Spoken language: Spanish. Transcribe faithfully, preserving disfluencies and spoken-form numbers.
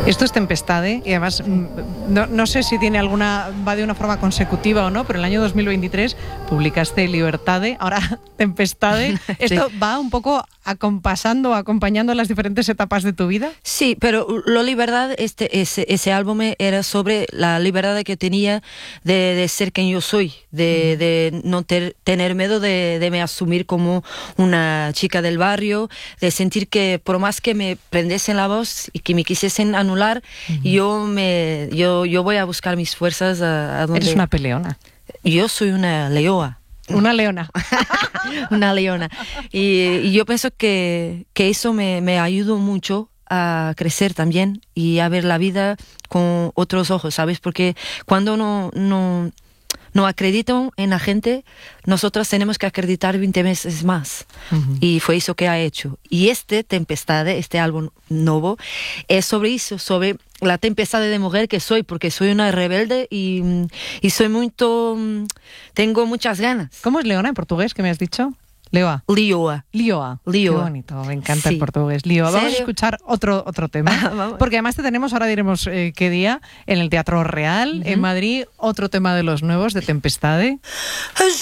Esto es Tempestade y además no, no sé si tiene alguna va de una forma consecutiva o no, pero en el año dos mil veintitrés publicaste Libertade, ahora Tempestade. ¿Esto sí. va un poco acompasando, acompañando las diferentes etapas de tu vida? Sí, pero la libertad, este, ese, ese álbum era sobre la libertad que tenía de, de ser quien yo soy, de, de no ter, tener miedo de, de me asumir como una chica del barrio, de sentir que por más que me prendiesen la voz y que me quisiesen anular, uh-huh. yo, me, yo, yo voy a buscar mis fuerzas a, a donde... Eres una peleona. Yo soy una leoa. Una leona. Una leona. Y, y yo pienso que, que eso me, me ayudó mucho a crecer también y a ver la vida con otros ojos, ¿sabes? Porque cuando no, no, no acreditan en la gente, nosotros tenemos que acreditar veinte veces más. Uh-huh. Y fue eso que ha hecho. Y este Tempestade, este álbum nuevo, es sobre eso, sobre la tempestade de mujer que soy, porque soy una rebelde y, y soy muy... tengo muchas ganas. ¿Cómo es leona en portugués, que me has dicho? Leoa. Lioa. Lioa. Lioa. Qué bonito, me encanta sí. el portugués. Lioa. Vamos ¿Serio? a escuchar otro, otro tema, porque además te tenemos, ahora diremos eh, qué día, en el Teatro Real, uh-huh. en Madrid, otro tema de los nuevos de Tempestade.